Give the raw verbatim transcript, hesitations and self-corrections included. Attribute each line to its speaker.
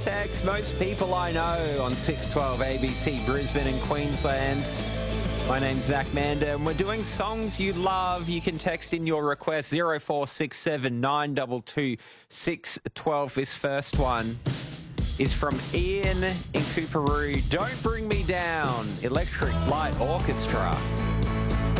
Speaker 1: text most people I know on six twelve A B C Brisbane and Queensland. My name's Zach Mander and we're doing songs you love. You can text in your request zero four six seven nine two two six one two. This first one is from Ian in Cooperoo. Don't Bring Me Down, Electric Light Orchestra.